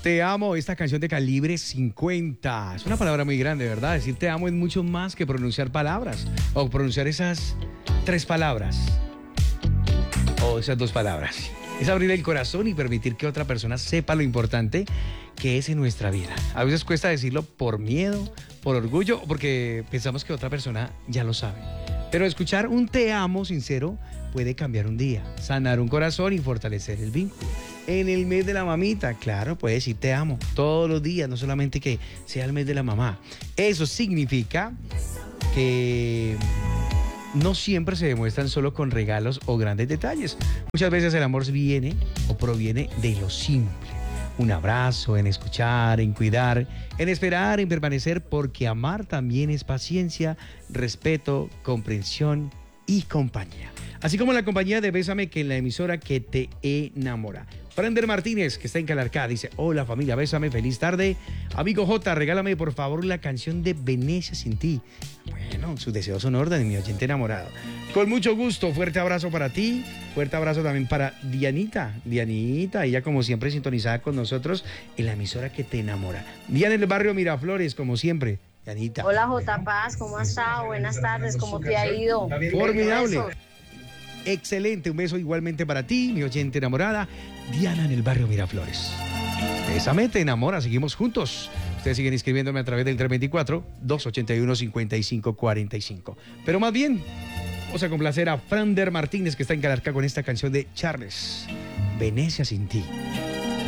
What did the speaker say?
Te amo, esta canción de Calibre 50. Es una palabra muy grande, ¿verdad? Decir te amo es mucho más que pronunciar palabras o pronunciar esas 3 palabras o esas 2 palabras. Es abrir el corazón y permitir que otra persona sepa lo importante que es en nuestra vida. A veces cuesta decirlo por miedo, por orgullo o porque pensamos que otra persona ya lo sabe. Pero escuchar un te amo sincero puede cambiar un día, sanar un corazón y fortalecer el vínculo. En el mes de la mamita, claro, puedes decir te amo todos los días, no solamente que sea el mes de la mamá. Eso significa que no siempre se demuestran solo con regalos o grandes detalles. Muchas veces el amor viene o proviene de lo simple. Un abrazo, en escuchar, en cuidar, en esperar, en permanecer, porque amar también es paciencia, respeto, comprensión y compañía. Así como la compañía de Bésame, que en la emisora que te enamora. Frander Martínez, que está en Calarcá, dice: hola familia, bésame, feliz tarde. Amigo J, regálame por favor la canción de Venecia sin ti. Bueno, sus deseos son orden de mi oyente enamorado. Con mucho gusto, fuerte abrazo para ti, fuerte abrazo también para Dianita. Dianita, ella como siempre sintonizada con nosotros en la emisora que te enamora. Diana en el barrio Miraflores, como siempre. Dianita. Hola J. Paz, ¿cómo has estado? Buenas tardes, ¿cómo te ha ido? Formidable. Excelente, un beso igualmente para ti, mi oyente enamorada, Diana en el barrio Miraflores. Bésame, te enamora, seguimos juntos. Ustedes siguen escribiéndome a través del 324-281-5545. Pero más bien, vamos a complacer a Frander Martínez, que está en Calarcá con esta canción de Charles, Venecia sin ti.